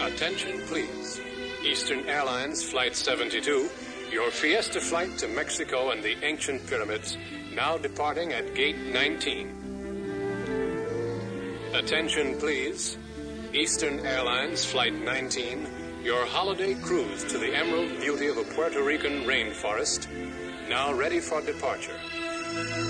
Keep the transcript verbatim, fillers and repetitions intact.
Attention, please. Eastern Airlines Flight seventy-two, your Fiesta flight to Mexico and the ancient pyramids, now departing at gate nineteen. Attention, please. Eastern Airlines Flight nineteen, your holiday cruise to the emerald beauty of a Puerto Rican rainforest, now ready for departure.